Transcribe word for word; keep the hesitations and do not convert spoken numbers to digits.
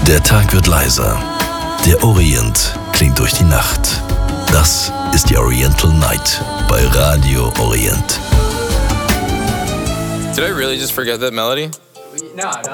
Der Tag wird leiser. Der Orient klingt durch die Nacht. Das ist die Oriental Night bei Radio Orient. Did I really just forget that melody? No, no.